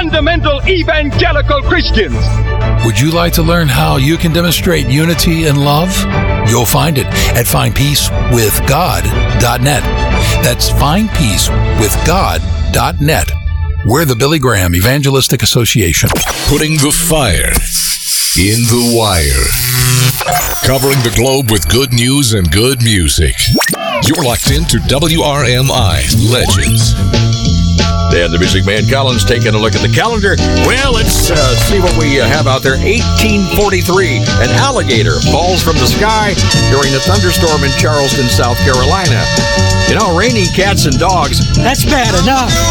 fundamental evangelical Christians. Would you like to learn how you can demonstrate unity and love? You'll find it at findpeacewithgod.net. That's findpeacewithgod.net. We're the Billy Graham Evangelistic Association. Putting the fire in the wire. Covering the globe with good news and good music. You're locked into WRMI Legends. And the Music Man Collins taking a look at the calendar. Well, let's see what we have out there. 1843, an alligator falls from the sky during a thunderstorm in Charleston, South Carolina. You know, raining cats and dogs, that's bad enough.